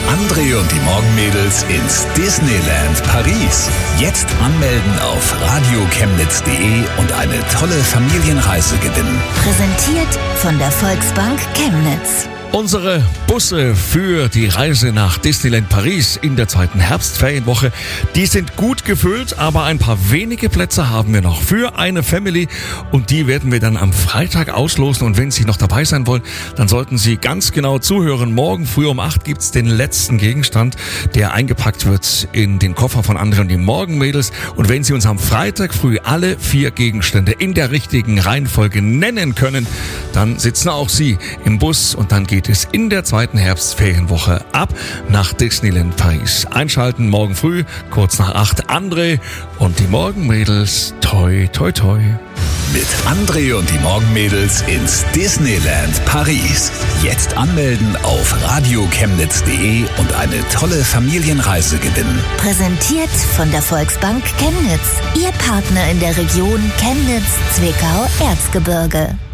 André und die Morgenmädels ins Disneyland Paris. Jetzt anmelden auf radiochemnitz.de und eine tolle Familienreise gewinnen. Präsentiert von der Volksbank Chemnitz. Unsere Busse für die Reise nach Disneyland Paris in der zweiten Herbstferienwoche, die sind gut gefüllt, aber ein paar wenige Plätze haben wir noch für eine Family und die werden wir dann am Freitag auslosen. Und wenn Sie noch dabei sein wollen, dann sollten Sie ganz genau zuhören. Morgen früh um 8 gibt's den letzten Gegenstand, der eingepackt wird in den Koffer von André und die Morgenmädels. Und wenn Sie uns am Freitag früh alle 4 Gegenstände in der richtigen Reihenfolge nennen können, dann sitzen auch Sie im Bus und dann geht es in der zweiten Herbstferienwoche ab nach Disneyland Paris. Einschalten morgen früh, kurz nach 8, André und die Morgenmädels. Toi, toi, toi. Mit André und die Morgenmädels ins Disneyland Paris. Jetzt anmelden auf radiochemnitz.de und eine tolle Familienreise gewinnen. Präsentiert von der Volksbank Chemnitz. Ihr Partner in der Region Chemnitz, Zwickau, Erzgebirge.